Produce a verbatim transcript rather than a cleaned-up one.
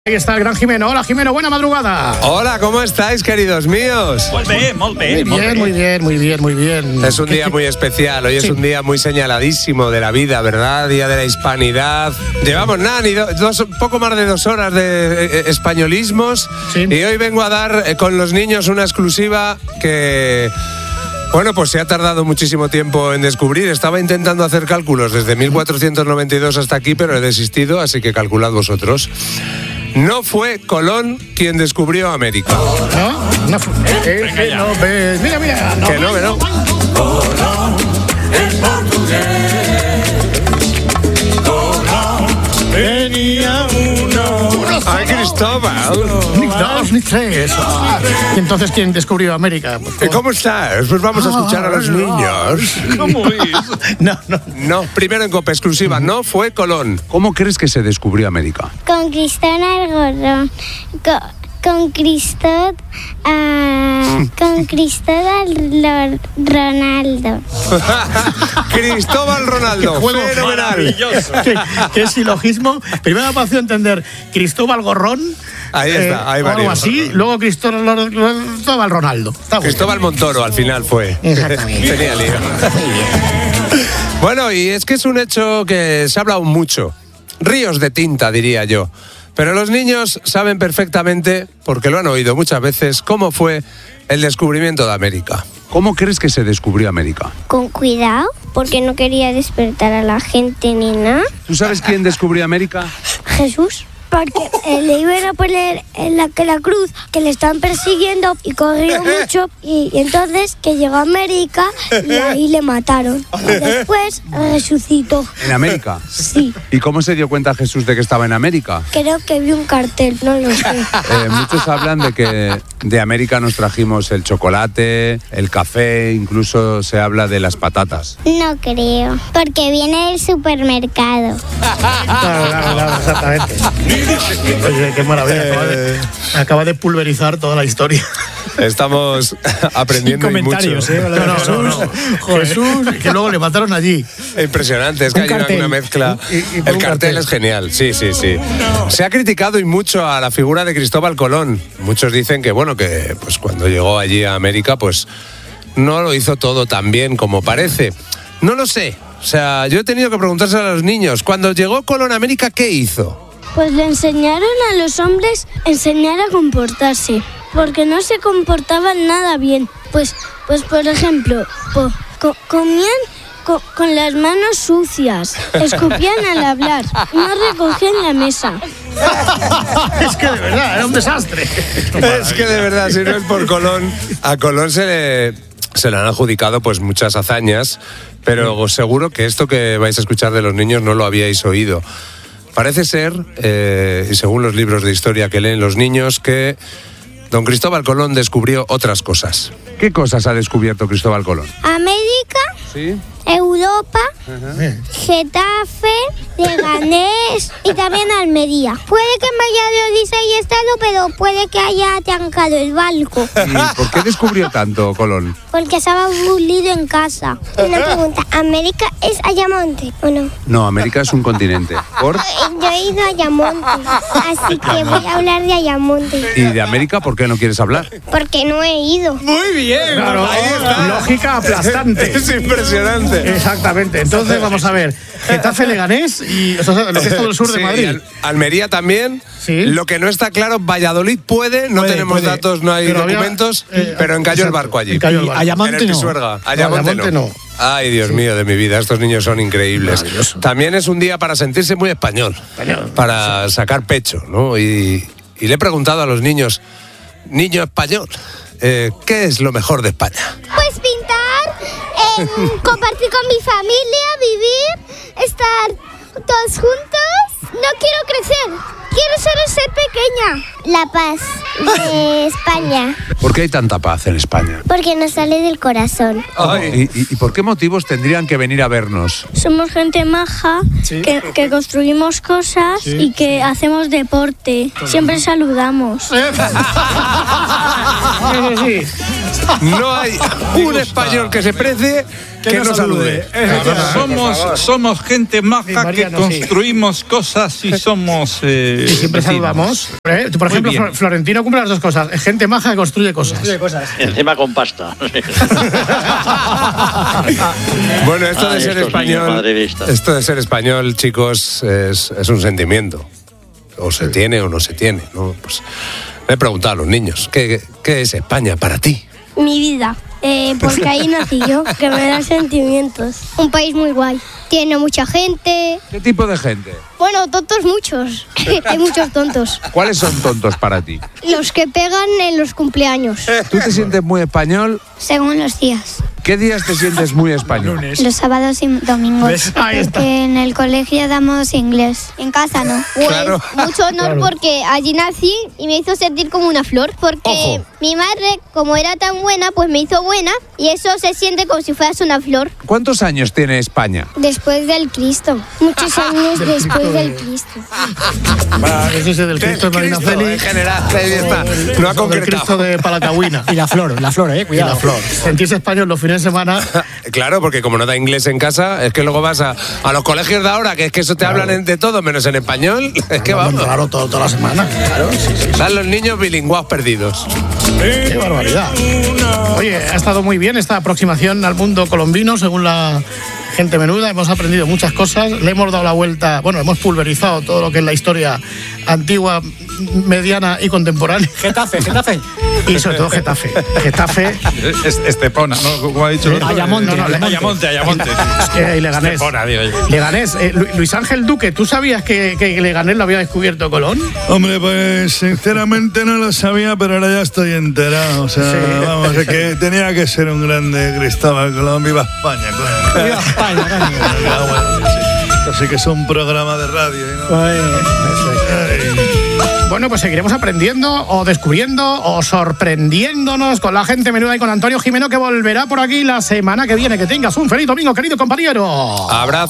Ahí está el gran Jimeno. Hola, Jimeno, buena madrugada. Hola, ¿cómo estáis, queridos míos? Molt bé, molt bé. Muy bien, muy bien, muy bien, muy bien. Es un día muy especial, hoy Sí. es un día muy señaladísimo de la vida, ¿verdad? Día de la hispanidad. Llevamos nada, ni do- dos, poco más de dos horas de eh, españolismos. Sí. Y hoy vengo a dar eh, con los niños una exclusiva que... Bueno, pues se ha tardado muchísimo tiempo en descubrir. Estaba intentando hacer cálculos desde mil cuatrocientos noventa y dos hasta aquí, pero he desistido, así que calculad vosotros. No fue Colón quien descubrió América. ¿No? No fu- eh, Venga que ya. no ves. Mira, mira. Que no, que no. Venía uno. ¡Ay, Cristóbal! Ni dos, ni tres. ¿Y entonces quién descubrió América? Pues, ¿Y cómo estás? Pues vamos a escuchar a los niños. ¿Cómo es? No, no. No, primero en Copa Exclusiva, no fue Colón. ¿Cómo crees que se descubrió América? Con Cristóbal Gorrón. Con, con Cristóbal. ah, con Cristóbal Lo- Ronaldo. Cristóbal Ronaldo, Qué juego fenomenal. Maravilloso. ¿Qué, qué silogismo? Primero me pareció entender Cristóbal Gorrón. Ahí está, hay o algo varios. así. Luego Cristóbal, Cristóbal Ronaldo. Está bueno. Cristóbal Montoro al final fue. Exactamente. Tenía lío. Bueno, y es que es un hecho que se ha hablado mucho. Ríos de tinta, diría yo. Pero los niños saben perfectamente, porque lo han oído muchas veces, cómo fue el descubrimiento de América. ¿Cómo crees que se descubrió América? Con cuidado, porque no quería despertar a la gente ni nada. ¿Tú sabes quién descubrió América? Jesús. Porque eh, le iban a poner en la, que la cruz, que le estaban persiguiendo y corrió mucho. Y, y entonces que llegó a América y ahí le mataron. Y después resucitó. ¿En América? Sí, ¿Y cómo se dio cuenta Jesús de que estaba en América? creo que vi un cartel, no lo sé. Eh, muchos hablan de que de América nos trajimos el chocolate, el café, incluso se habla de las patatas. No creo, porque viene del supermercado. Claro, claro, claro, exactamente. Oye, qué maravilla. Acaba de, acaba de pulverizar toda la historia. Estamos aprendiendo y mucho. ¿eh? No, no, no, no. Jesús, que luego le mataron allí. Impresionante, es que Un hay una, cartel. una mezcla. Y- y por El un cartel, cartel. es genial, sí, sí, sí. Se ha criticado y mucho a la figura de Cristóbal Colón. Muchos dicen que, bueno, que pues cuando llegó allí a América, pues no lo hizo todo tan bien como parece. No lo sé. O sea, yo he tenido que preguntarse a los niños, cuando llegó Colón a América, ¿qué hizo? Pues le enseñaron a los hombres enseñar a comportarse, porque no se comportaban nada bien. Pues, pues por ejemplo, po- co- comían co- con las manos sucias, escupían al hablar, no recogían la mesa. Es que de verdad, era un desastre. Es que de verdad, si no es por Colón, a Colón se le, se le han adjudicado pues muchas hazañas, pero seguro que esto que vais a escuchar de los niños no lo habíais oído. Parece ser, eh, y según los libros de historia que leen los niños, que don Cristóbal Colón descubrió otras cosas. ¿Qué cosas ha descubierto Cristóbal Colón? América, ¿Sí? Europa, Getafe, Leganés y también Almería. Puede que en Valladolid se haya estado, pero puede que haya atancado el barco, ¿Y por qué descubrió tanto Colón? porque estaba aburrido en casa. Una pregunta, ¿América es Ayamonte o no? No, América es un continente. ¿Por? Yo he ido a Ayamonte, así que voy a hablar de Ayamonte, ¿Y de América por qué no quieres hablar? porque no he ido. Muy bien, Claro, lógica aplastante. Es impresionante. Exactamente. Entonces, vamos a ver. Getafe, Leganés y o sea, lo que es todo el sur de Sí, Madrid. y Al- Almería también. Sí. Lo que no está claro, Valladolid puede, no Puede, tenemos puede. datos, no hay Pero había, documentos, eh, pero encalló el exacto, barco allí. encalló el barco. En el Pisuerga. Ayamonte, Ayamonte no. no. Ay, Dios mío de mi vida, estos niños son increíbles. Maravilloso. También es un día para sentirse muy español, Español. para sacar pecho, ¿no? Y, y le he preguntado a los niños, niño español, eh, ¿qué es lo mejor de España? Pues pintar, em, compartir con mi familia, vivir, estar todos juntos. No quiero crecer, quiero solo ser pequeña. La paz de España, ¿Por qué hay tanta paz en España? porque nos sale del corazón. Ay. ¿Y, y- y por qué motivos tendrían que venir a vernos? Somos gente maja, Sí. que, que construimos cosas Sí, y que hacemos deporte. Siempre saludamos. Sí, sí, sí. no hay un español que se precie que, que no salude. salude. Somos, somos gente maja Sí, que Mariano, sí. construimos cosas y somos. Eh, Y siempre vecinos. saludamos. ¿eh? Tú, por Muy ejemplo, bien. Flor- Florentino cumple las dos cosas. Es gente maja que construye cosas. Encima con pasta. Bueno, esto Ay, de ser estos niños español, madridistas. esto de ser español, chicos, es, es un sentimiento. O se tiene o no se tiene, ¿no? Pues me he preguntado a los niños, ¿qué, qué es España para ti? Mi vida, eh, porque ahí nací yo, que me da sentimientos. Un país muy guay. Tiene mucha gente. ¿Qué tipo de gente? Bueno, tontos muchos. Hay muchos tontos. ¿Cuáles son tontos para ti? Los que pegan en los cumpleaños. ¿Tú te sientes muy español? Según los días. ¿Qué días te sientes muy español? Los sábados y domingos. ¿Ves? Ahí está. Porque en el colegio damos inglés. En casa no. Pues Claro. mucho honor Claro. porque allí nací y me hizo sentir como una flor. Porque Ojo. mi madre, como era tan buena, pues me hizo buena y eso se siente como si fueras una flor. ¿Cuántos años tiene España? Después del Cristo. Muchos años después del Cristo. Va, ese es el Cristo de Marina Cristo, en Félix. general, ahí está. No ha El Cristo concretado. de Palacagüina. Y la flor, la flor, eh, Y cuidado. la flor. Sentirse español los fines de semana. Claro, porque como no da inglés en casa, es que luego vas a, a los colegios de ahora, que es que eso te hablan en- de todo menos en español. Es que vamos. Claro, todo, toda la semana. Claro, sí, sí. Están los niños bilingües perdidos. Qué barbaridad. Oye, ha estado muy bien esta aproximación al mundo colombino, según la gente menuda. Hemos aprendido muchas cosas. Le hemos dado la vuelta, bueno, hemos pulverizado todo lo que es la historia antigua, mediana y contemporánea. Getafe, Getafe. Y sobre todo Getafe. Getafe Es- Estepona, ¿no? Como ha dicho. Ayamonte, No, no, Ayamonte, Ayamonte. eh, y Leganés. Estepona, digo yo. Leganés. Eh, Lu- Luis Ángel Duque, ¿tú sabías que, que Leganés lo había descubierto Colón? Hombre, pues sinceramente no lo sabía, pero ahora ya estoy enterado. O sea, Sí. vamos, es que tenía que ser un grande Cristóbal Colón. Viva España, claro. Viva España, coño. Ah, bueno, sí. Esto sí que es un programa de radio. ¿no? Ay. Bueno, pues seguiremos aprendiendo o descubriendo o sorprendiéndonos con la gente menuda y con Antonio Jimeno, que volverá por aquí la semana que viene. Que tengas un feliz domingo, querido compañero. Abrazo.